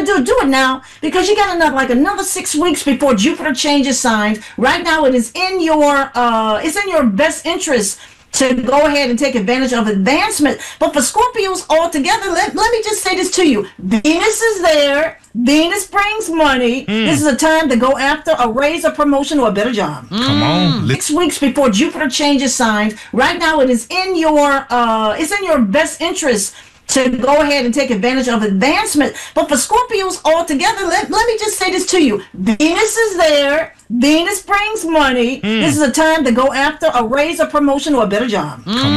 want to do it now, because you got another 6 weeks before Jupiter changes signs. Right now, it is in your best interest to go ahead and take advantage of advancement. But for Scorpios altogether, let me just say this to you. Venus is there. Venus brings money. This is a time to go after a raise, a promotion, or a better job. Come on. 6 weeks before Jupiter changes signs. Right now, it is in your best interest to go ahead and take advantage of advancement. But for Scorpios altogether, let me just say this to you. Venus is there. Venus brings money. This is a time to go after a raise, a promotion, or a better job.